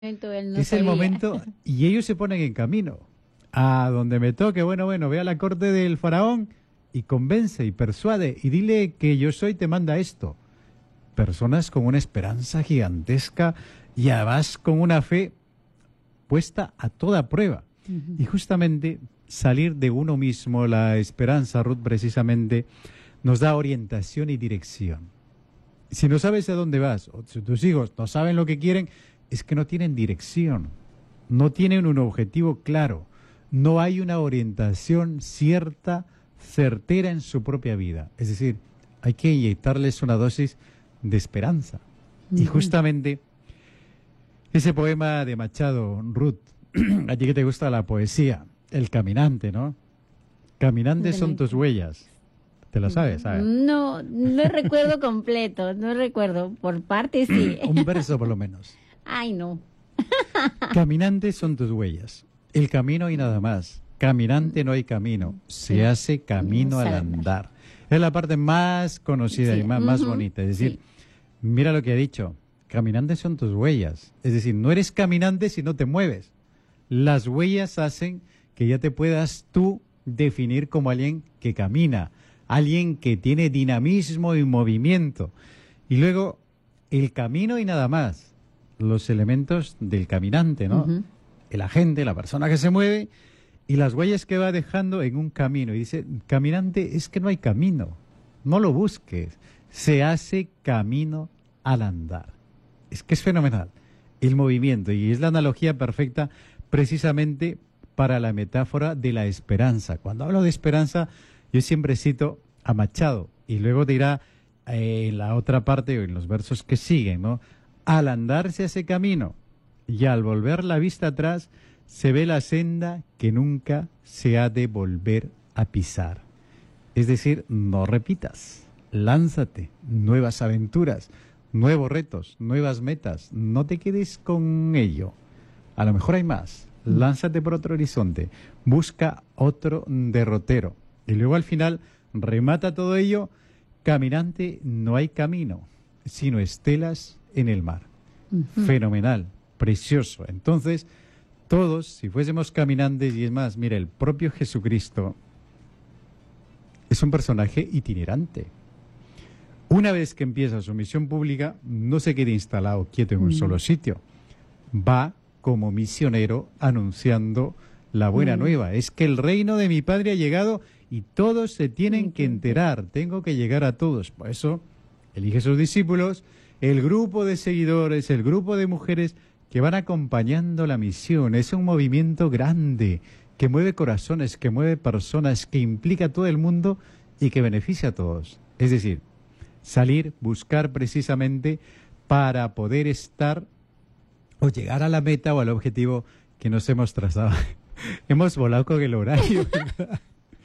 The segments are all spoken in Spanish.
Él no Es el sabía. momento y ellos se ponen en camino a donde me toque. Bueno, ve a la corte del faraón y convence y persuade y dile que yo soy, te manda esto. Personas con una esperanza gigantesca y además con una fe puesta a toda prueba. Y justamente salir de uno mismo, la esperanza, Ruth, precisamente nos da orientación y dirección. Si no sabes a dónde vas, o si tus hijos no saben lo que quieren, es que no tienen dirección, no tienen un objetivo claro, no hay una orientación cierta, certera en su propia vida. Es decir, hay que inyectarles una dosis de esperanza. Y justamente ese poema de Machado, Ruth, a ti que te gusta la poesía, El caminante, ¿no? Caminantes son tus huellas. ¿Te lo sabes? ¿Sabes? No, no recuerdo completo, no recuerdo. Por parte sí. Un verso por lo menos. Ay, no. Caminantes son tus huellas. El camino y nada más. Caminante no hay camino. Se hace camino al andar. Es la parte más conocida y más bonita. Es decir, mira lo que ha dicho. Caminantes son tus huellas. Es decir, no eres caminante si no te mueves. Las huellas hacen que ya te puedas tú definir como alguien que camina, alguien que tiene dinamismo y movimiento. Y luego, el camino y nada más. Los elementos del caminante, ¿no? El agente, la persona que se mueve y las huellas que va dejando en un camino. Y dice, caminante, es que no hay camino. No lo busques. Se hace camino al andar. Es que es fenomenal el movimiento y es la analogía perfecta precisamente para la metáfora de la esperanza. Cuando hablo de esperanza, yo siempre cito a Machado y luego dirá en la otra parte o en los versos que siguen, ¿no? Al andar se hace camino y al volver la vista atrás se ve la senda que nunca se ha de volver a pisar. Es decir, no repitas, lánzate, nuevas aventuras, nuevos retos, nuevas metas, no te quedes con ello. A lo mejor hay más. Lánzate por otro horizonte, busca otro derrotero. Y luego al final remata todo ello, caminante no hay camino, sino estelas en el mar. Fenomenal, precioso. Entonces, todos, si fuésemos caminantes, y es más, mira, el propio Jesucristo es un personaje itinerante. Una vez que empieza su misión pública, no se queda instalado quieto en un solo sitio. Va como misionero anunciando la buena nueva. Es que el reino de mi Padre ha llegado y todos se tienen que enterar. Tengo que llegar a todos. Por eso elige sus discípulos, el grupo de seguidores, el grupo de mujeres que van acompañando la misión. Es un movimiento grande que mueve corazones, que mueve personas, que implica a todo el mundo y que beneficia a todos. Es decir, salir, buscar precisamente para poder estar o llegar a la meta o al objetivo que nos hemos trazado. Hemos volado con el horario, ¿verdad?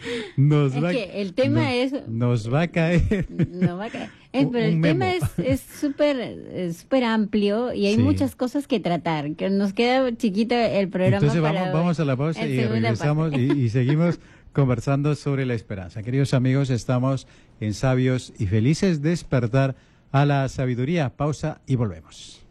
El tema nos va a caer. No va a caer. Pero el tema es súper amplio y hay muchas cosas que tratar. Que nos queda chiquito el programa. Entonces vamos a la pausa y regresamos y seguimos conversando sobre la esperanza. Queridos amigos, estamos en Sabios y Felices, despertar a la sabiduría. Pausa y volvemos.